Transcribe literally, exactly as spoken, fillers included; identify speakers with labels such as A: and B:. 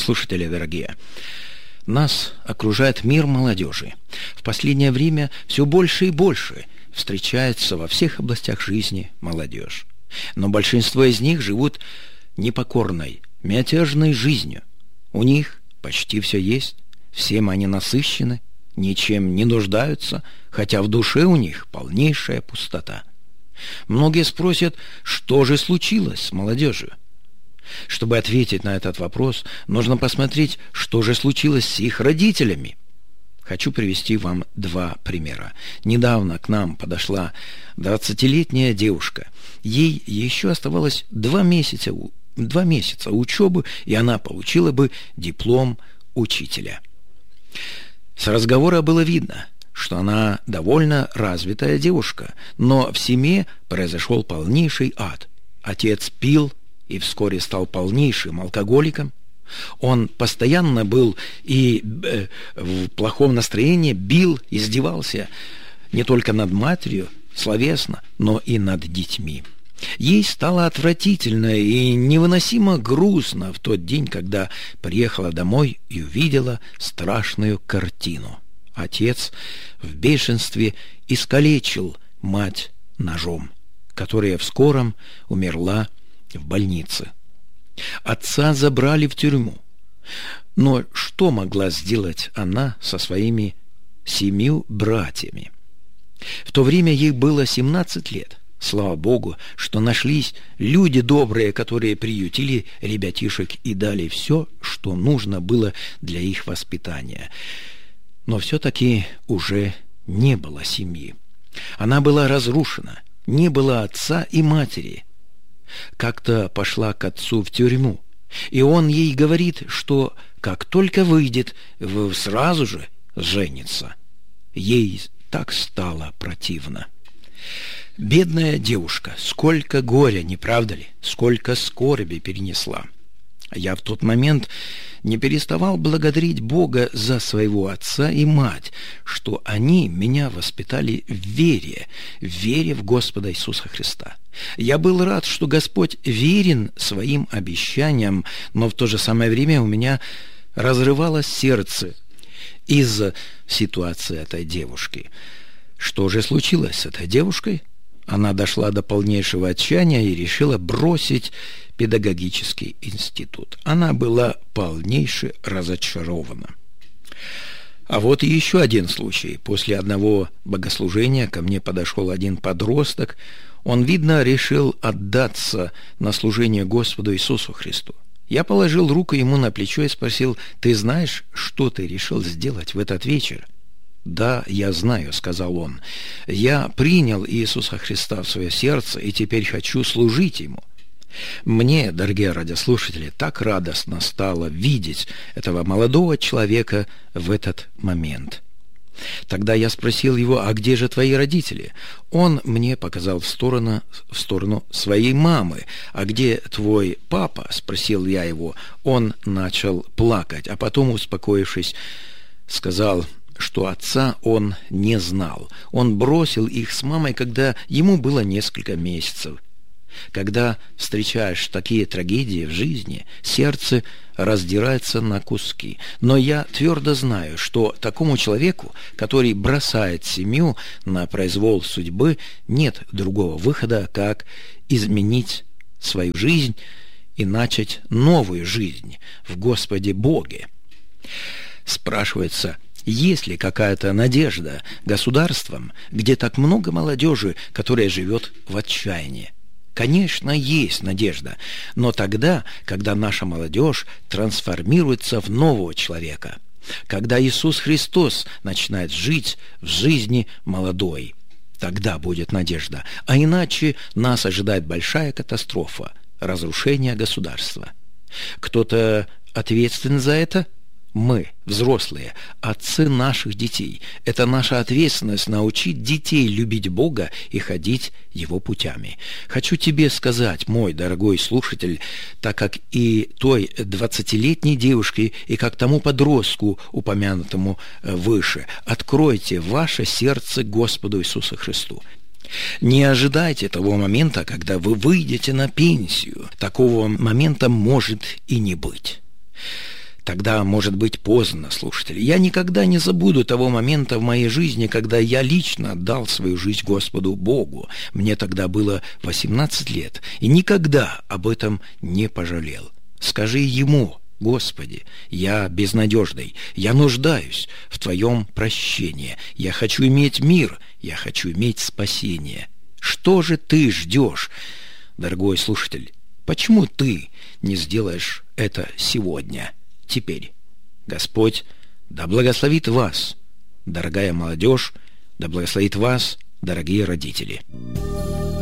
A: радиослушатели дорогие, нас окружает мир молодежи. В последнее время все больше и больше встречается во всех областях жизни молодежь. Но большинство из них живут непокорной, мятежной жизнью. У них почти все есть, всем они насыщены, ничем не нуждаются, хотя в душе у них полнейшая пустота. Многие спросят, что же случилось с молодежью? Чтобы ответить на этот вопрос, нужно посмотреть, что же случилось с их родителями. Хочу привести вам два примера. Недавно к нам подошла двадцатилетняя девушка. Ей еще оставалось два месяца, два месяца учебы, и она получила бы диплом учителя. С разговора было видно, что она довольно развитая девушка, но в семье произошел полнейший ад. Отец пил и вскоре стал полнейшим алкоголиком. Он постоянно был и э, в плохом настроении, бил, издевался не только над матерью, словесно, но и над детьми. Ей стало отвратительно и невыносимо грустно в тот день, когда приехала домой и увидела страшную картину. Отец в бешенстве искалечил мать ножом, которая в скором умерла в больнице. Отца забрали в тюрьму. Но что могла сделать она со своими семью братьями? В то время ей было семнадцать лет. Слава Богу, что нашлись люди добрые, которые приютили ребятишек и дали все, что нужно было для их воспитания. Но все-таки уже не было семьи. Она была разрушена, не было отца и матери. Как-то пошла к отцу в тюрьму, и он ей говорит, что как только выйдет, сразу же женится. Ей так стало противно. Бедная девушка, сколько горя, не правда ли? Сколько скорби перенесла. Я в тот момент не переставал благодарить Бога за своего отца и мать, что они меня воспитали в вере, в вере в Господа Иисуса Христа. Я был рад, что Господь верен своим обещаниям, но в то же самое время у меня разрывалось сердце из-за ситуации этой девушки. Что же случилось с этой девушкой? Она дошла до полнейшего отчаяния и решила бросить педагогический институт. Она была полнейше разочарована. А вот и еще один случай. После одного богослужения ко мне подошел один подросток. Он, видно, решил отдаться на служение Господу Иисусу Христу. Я положил руку ему на плечо и спросил: «Ты знаешь, что ты решил сделать в этот вечер?» «Да, я знаю», — сказал он. «Я принял Иисуса Христа в свое сердце и теперь хочу служить Ему». Мне, дорогие радиослушатели, так радостно стало видеть этого молодого человека в этот момент. Тогда я спросил его: «А где же твои родители?» Он мне показал в сторону, в сторону своей мамы. «А где твой папа?» — спросил я его. Он начал плакать, а потом, успокоившись, сказал, что отца он не знал. Он бросил их с мамой, когда ему было несколько месяцев. Когда встречаешь такие трагедии в жизни, сердце раздирается на куски. Но я твердо знаю, что такому человеку, который бросает семью на произвол судьбы, нет другого выхода, как изменить свою жизнь и начать новую жизнь в Господе Боге. Спрашивается, есть ли какая-то надежда государствам, где так много молодежи, которая живет в отчаянии? Конечно, есть надежда, но тогда, когда наша молодежь трансформируется в нового человека, когда Иисус Христос начинает жить в жизни молодой, тогда будет надежда. А иначе нас ожидает большая катастрофа, разрушение государства. Кто-то ответственен за это? Мы, взрослые, отцы наших детей. Это наша ответственность научить детей любить Бога и ходить Его путями. Хочу тебе сказать, мой дорогой слушатель, так как и той двадцатилетней девушке, и как тому подростку, упомянутому выше, откройте ваше сердце Господу Иисусу Христу. Не ожидайте того момента, когда вы выйдете на пенсию. Такого момента может и не быть. Тогда может быть поздно, слушатели. Я никогда не забуду того момента в моей жизни, когда я лично отдал свою жизнь Господу Богу. Мне тогда было восемнадцать лет, и никогда об этом не пожалел. Скажи Ему: Господи, я безнадежный, я нуждаюсь в Твоем прощении, я хочу иметь мир, я хочу иметь спасение. Что же ты ждешь, дорогой слушатель? Почему ты не сделаешь это сегодня, теперь? Господь да благословит вас, дорогая молодежь, да благословит вас, дорогие родители.